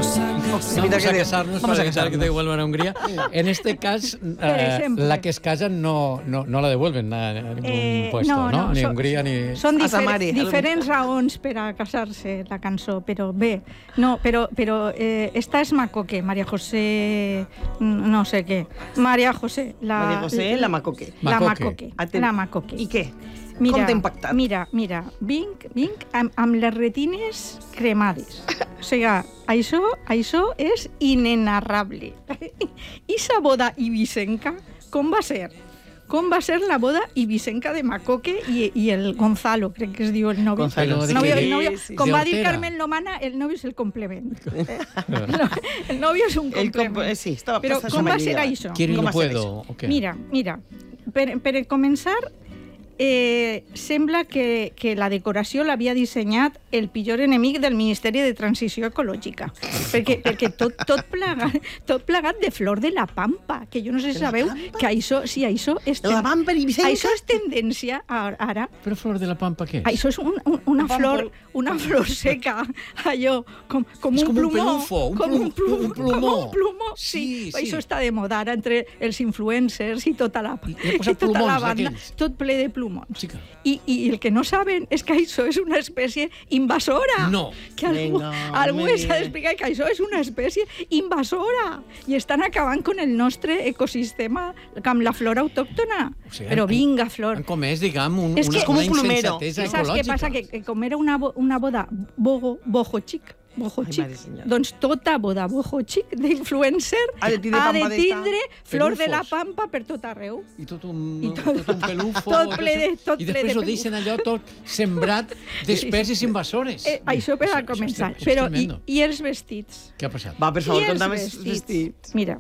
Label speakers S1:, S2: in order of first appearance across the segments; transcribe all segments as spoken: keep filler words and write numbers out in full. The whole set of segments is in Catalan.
S1: Vamos a casarnos
S2: Vamos
S1: para
S2: a
S1: evitar que te devuelvan a Hungría. En este caso, eh, la que es casa no, no, no la devuelven a, a ningún
S3: Eh,
S1: puesto,
S3: no,
S1: no?
S3: no,
S1: Ni
S3: so-
S1: Hungría ni...
S3: Són
S2: A
S3: difer
S2: Samari, a lo
S3: diferents raons per a casar-se, la cançó, però bé, no, però, però eh, esta és Macoque, María José, no sé què, María José, la...
S2: María José, la Macoque.
S3: La
S1: Macoque.
S3: Macoque,
S2: Atent-
S3: la Macoque.
S2: I què?
S3: Mira,
S2: Com t'ha impactat?
S3: Mira, mira, vinc, vinc amb, amb les retines cremades. O sigui, això, això és inenarrable. I sa boda ibicenca, com va ser? Com va ser la boda ibicenca de Macoque i, i el Gonzalo, crec que es diu el novio.
S2: Gonzalo,
S3: el
S1: sí.
S3: novio, el
S2: Sí,
S3: novio.
S2: sí.
S3: Com
S1: De
S3: va dir
S1: Hortera.
S3: Carmen Lomana, el novio és el complement. No, el novio és un
S2: El
S3: complement.
S2: comp- eh, sí, estava
S3: Però
S2: passant
S3: com va
S2: Samari
S3: ser
S2: davant.
S3: això?
S1: Quiero y
S2: Com
S1: no
S2: va ser
S1: puedo.
S2: això?
S1: ¿O qué?
S3: Mira, mira, per, per començar, eh, sembla que, que la decoració l'havia dissenyat el pitjor enemic del Ministeri de Transició Ecològica, perquè, perquè tot, tot, plegat, tot plegat de flor de la pampa, que jo no sé si
S2: De la
S3: sabeu
S2: pampa?
S3: que això, sí, això és,
S2: La pampa ibicenca?
S3: això és tendència a- ara.
S1: Però Flor de la Pampa, què és?
S3: Això és un, un, una,
S2: Pàmpol.
S3: flor, una flor seca, allò, com, com
S1: És
S3: un
S1: com un
S3: plumó.
S1: pelufo, un
S3: com
S1: plum-
S3: un, plum,
S1: un plumó.
S3: Com un plumó,
S1: Sí,
S3: sí.
S1: sí.
S3: Això està de moda ara entre els influencers i tota la,
S1: I- i he posat
S3: i tota la
S1: plumons
S3: banda.
S1: d'aquells.
S3: Tot ple de plumons.
S1: Sí que-
S3: I, I el que no saben és que això és una espècie invasora.
S1: No.
S3: Que algú,
S2: Vinga,
S3: algú
S2: home.
S3: s'ha d'explicar que això és una espècie invasora. I estan acabant con el nostre ecosistema amb la flora autòctona.
S1: O sigui,
S3: Però
S1: han-
S3: vinga, flor.
S1: Han comès, diguem, un,
S3: És
S1: una,
S3: que-
S2: com un
S1: una
S2: plumero.
S1: insensatesa
S3: Saps què
S1: ecològica.
S3: passa? Que, que com era una, bo, una boda bogo, bojo xic, bojo
S2: Ai,
S3: xic,
S2: mare senyora.
S3: doncs tota boda bojo xic d'influencer
S2: Ha de tindre
S3: ha de
S2: pampa d'esta.
S3: tindre flor de la
S1: Pelufos.
S3: pampa per tot arreu.
S1: I tot un,
S3: I tot-
S1: tot, un pelufo.
S3: tot ple de- tot
S1: I
S3: ple
S1: després
S3: de
S1: ho deixen allò tot sembrat d'espècies invasores.
S3: Eh, això per a
S1: Això-
S3: començar.
S1: això és
S3: Però, i,
S1: tremendo.
S3: I els vestits?
S1: Què ha passat?
S2: Va, per favor,
S3: I els
S2: conta'm els vestits.
S3: Mira,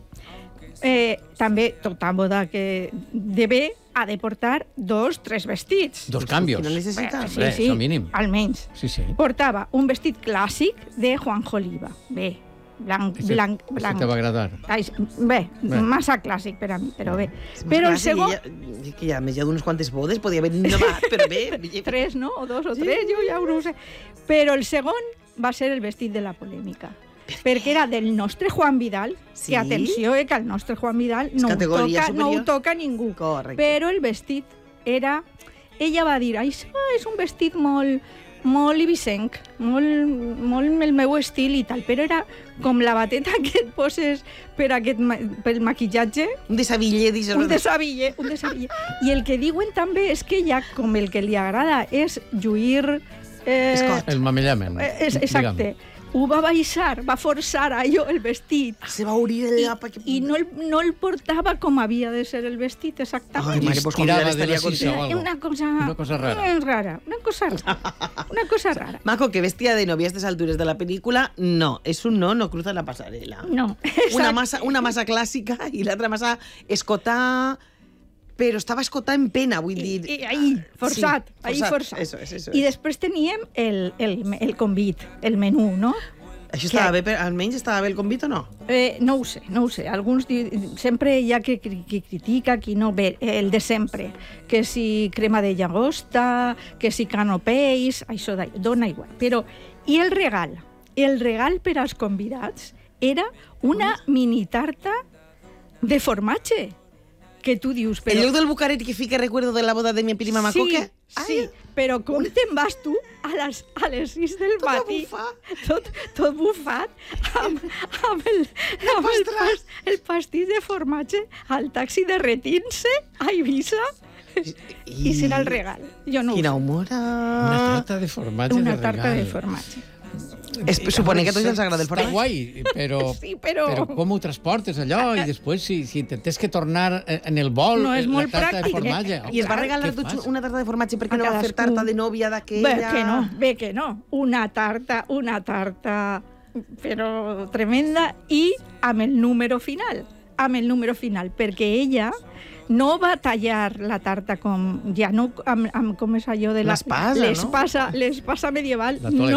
S3: eh, també tota boda que de bé ha de portar dos, tres vestits.
S1: Dos canvios.
S2: Que no necessita.
S3: Sí,
S1: Hombre,
S3: sí,
S1: això mínim.
S3: almenys.
S1: Sí, sí.
S3: Portava un vestit clàssic de Juanjo Oliva. Bé, blanc,
S1: Este-
S3: blanc,
S1: este
S3: blanc.
S1: te va agradar.
S3: Ai, bé,
S1: Bé.
S3: massa clàssic per a mi, però bé.
S2: És
S3: Però el
S2: clar,
S3: segon...
S2: Ja, és que ja més ja d'unes quantes bodes podia haver innovat, però bé.
S3: Tres, no? O dos o tres, jo ja no ho sé. Però el segon va ser el vestit de la polèmica. Perquè era del nostre Juan Vidal,
S2: Sí?
S3: que atenció, eh, que el nostre Juan Vidal no ho,
S2: categoria
S3: toca, no ho
S2: superior.
S3: toca ningú.
S2: Correcte.
S3: Però el vestit era... Ella va dir, això és un vestit molt, molt ibicenc, molt, molt el meu estil i tal, però era com la bateta que et poses per aquest, ma- pel maquillatge,
S2: Un desaviller, dices.
S3: un desaviller, un desaviller. I el que diuen també és que ja com el que li agrada és lluir... Eh,
S2: Escot.
S1: El mamellament.
S3: eh, és, exacte.
S1: diguem.
S3: Ho va baixar, va forçar allò el vestit.
S2: Se va obrir
S3: I,
S2: allà perquè...
S3: i no, el, no el portava com havia de ser el vestit,
S2: Ai,
S3: exactament.
S2: mare, pues Juan
S1: Tirava
S2: Vidal
S1: de la
S2: estaria
S1: sisa o
S2: content.
S1: algo.
S3: Una cosa...
S1: Una cosa rara.
S3: eh, rara. Una cosa rara. Una cosa rara.
S2: Maco, que vestida de novia a estas alturas de la película, no. Es un no, no cruza la pasarela.
S3: No.
S2: Una
S3: exacte.
S2: massa, una massa clàssica i l'altra massa escotar... Però estava escotar en pena, vull dir...
S3: I, i, ahí, forçat,
S2: Sí,
S3: ahí
S2: forçat.
S3: forçat.
S2: Eso es, eso
S3: I
S2: es.
S3: després teníem el, el, el convit, el menú, no?
S2: Això estava bé, per- almenys estava bé el convit o no?
S3: Eh, no ho sé, no ho sé. Alguns di... sempre hi ha qui, qui, qui critica, qui no. Bé, el de sempre. Que si crema de llagosta, que si canapés, això da, dona igual. Però, i el regal? El regal per als convidats era una mini tarta de formatge. Que tu dius,
S2: El
S3: però...
S2: lloc del bucaret que fica recuerdo de la boda de mi prima Macoque?
S3: Sí, sí, però com te'n vas tu a les, a les sis del
S2: Tota
S3: matí?
S2: bufat.
S3: Tot, tot bufat, amb, amb, el, amb el, pas, el pastís de formatge al taxi derretint-se a Eivissa. I, I serà el regal. Jo no ho
S2: Quina
S3: sé.
S2: humora.
S1: Una tarta de formatge
S3: Una
S1: de
S3: tarta
S1: regal.
S3: de formatge.
S2: Es, supone que a tots els agrada el
S1: Està
S2: formatge.
S1: guai, però,
S3: Sí, però-
S1: però com ho transportes allò? I després, si, si tens que tornar en el vol,
S3: No és
S1: la
S3: molt
S1: tarta
S3: pràctic,
S1: de formatge...
S2: I es va
S1: Què
S2: regalar tot
S1: fas?
S2: una tarta de formatge perquè
S3: A
S2: no va fer
S3: cadascú.
S2: tarta de nòvia
S3: Bé
S2: d'aquella...
S3: que no, bé que no. Una tarta, una tarta, però tremenda, i amb el número final, amb el número final, perquè ella no va tallar la tarta com, ja no amb, amb com és allò de la...
S2: L'espasa, no?
S3: L'espasa, l'espasa medieval,
S1: La tolera.